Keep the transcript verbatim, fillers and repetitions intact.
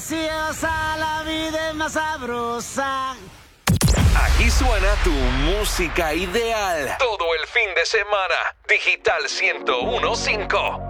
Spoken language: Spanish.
preciosa, la vida es más sabrosa. Aquí suena tu música ideal. Todo el fin de semana. Digital ciento uno punto cinco.